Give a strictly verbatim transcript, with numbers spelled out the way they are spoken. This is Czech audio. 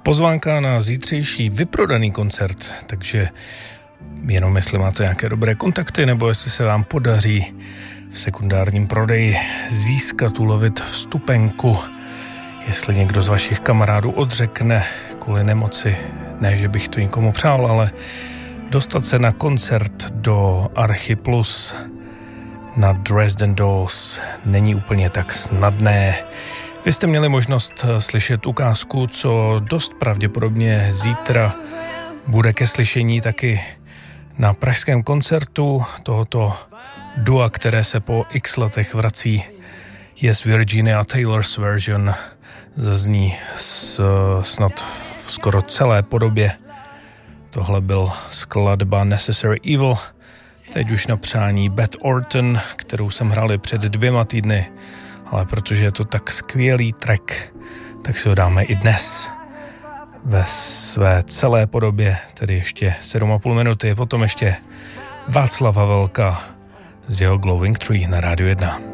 pozvánka na zítřejší vyprodaný koncert, takže jenom jestli máte nějaké dobré kontakty, nebo jestli se vám podaří v sekundárním prodeji získat, ulovit vstupenku, jestli někdo z vašich kamarádů odřekne kvůli nemoci, ne, že bych to nikomu přál, ale dostat se na koncert do Archiplus na Dresden Dolls není úplně tak snadné. Vy jste měli možnost slyšet ukázku, co dost pravděpodobně zítra bude ke slyšení taky na pražském koncertu tohoto dua, které se po x letech vrací. Yes, Virginia Taylor's version zazní s, snad v skoro celé podobě. Tohle byl skladba Necessary Evil, teď už na přání Beth Orton, kterou jsem hrál před dvěma týdny, ale protože je to tak skvělý track, tak si ho dáme i dnes ve své celé podobě, tedy ještě sedm a půl minuty, potom ještě Václav Havelka z jeho Glowing Tree na Rádiu jedna.